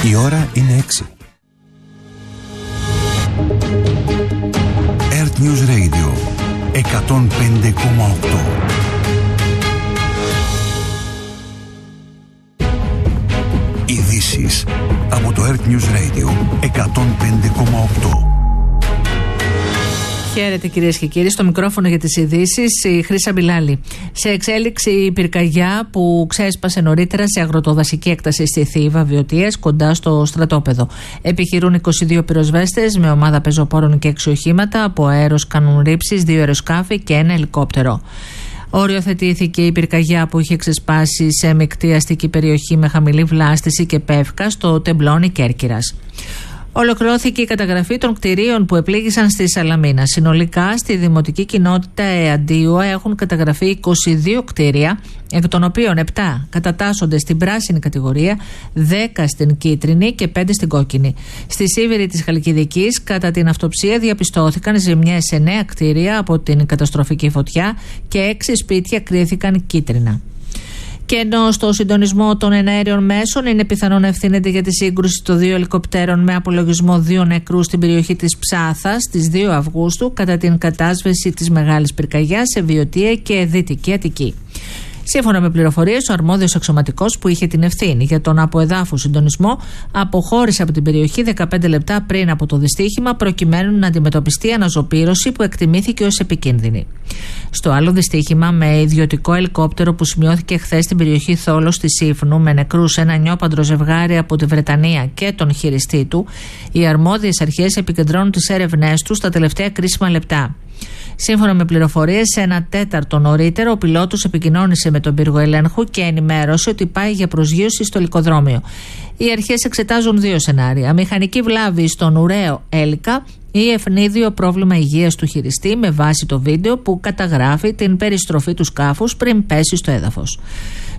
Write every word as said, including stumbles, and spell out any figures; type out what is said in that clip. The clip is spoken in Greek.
Η ώρα είναι έξι. Earth News Radio εκατόν πέντε κόμμα οκτώ. Ειδήσεις από το Earth News Radio εκατόν πέντε κόμμα οκτώ. Χαίρετε κυρίες και κύριοι, στο μικρόφωνο για τις ειδήσεις η Χρύσα Μπιλάλη. Σε εξέλιξη η πυρκαγιά που ξέσπασε νωρίτερα σε αγροτοδασική έκταση στη Θήβα Βιωτίας κοντά στο στρατόπεδο. Επιχειρούν είκοσι δύο πυροσβέστες με ομάδα πεζοπόρων και έξι οχήματα, από αέρος κάνουν ρήψεις, δύο αεροσκάφη και ένα ελικόπτερο. Οριοθετήθηκε η πυρκαγιά που είχε ξεσπάσει σε μεικτή αστική περιοχή με χαμηλή βλάστηση και πεύκα στο τεμπλόνι Κέρκυρας. Ολοκληρώθηκε η καταγραφή των κτηρίων που επλήγησαν στη Σαλαμίνα. Συνολικά στη δημοτική κοινότητα Εαντίου έχουν καταγραφεί είκοσι δύο κτίρια, εκ των οποίων επτά κατατάσσονται στην πράσινη κατηγορία, δέκα στην κίτρινη και πέντε στην κόκκινη. Στη Σίβηρη της Χαλκιδικής, κατά την αυτοψία, διαπιστώθηκαν ζημιές σε νέα κτίρια από την καταστροφική φωτιά και έξι σπίτια κρίθηκαν κίτρινα. Και ενώ στο συντονισμό των εναέριων μέσων είναι πιθανό να ευθύνεται για τη σύγκρουση των δύο ελικοπτέρων με απολογισμό δύο νεκρούς στην περιοχή της Ψάθας στις δύο Αυγούστου κατά την κατάσβεση της μεγάλης πυρκαγιάς σε Βιωτία και Δυτική Αττική. Σύμφωνα με πληροφορίες, ο αρμόδιος αξιωματικός που είχε την ευθύνη για τον αποεδάφου συντονισμό αποχώρησε από την περιοχή δεκαπέντε λεπτά πριν από το δυστύχημα, προκειμένου να αντιμετωπιστεί αναζωπήρωση που εκτιμήθηκε ως επικίνδυνη. Στο άλλο δυστύχημα, με ιδιωτικό ελικόπτερο που σημειώθηκε χθες στην περιοχή Θόλος της Σύφνου, με νεκρούς ένα νιόπαντρο ζευγάρι από τη Βρετανία και τον χειριστή του, οι αρμόδιες αρχές επικεντρώνουν τις έρευνές τους στα τελευταία κρίσιμα λεπτά. Σύμφωνα με πληροφορίες, ένα τέταρτο νωρίτερο ο πιλότος επικοινώνησε με τον πύργο ελέγχου και ενημέρωσε ότι πάει για προσγείωση στο ελικοδρόμιο. Οι αρχές εξετάζουν δύο σενάρια: μηχανική βλάβη στον ουραίο έλικα ή ευνίδιο πρόβλημα υγείας του χειριστή, με βάση το βίντεο που καταγράφει την περιστροφή του σκάφους πριν πέσει στο έδαφος.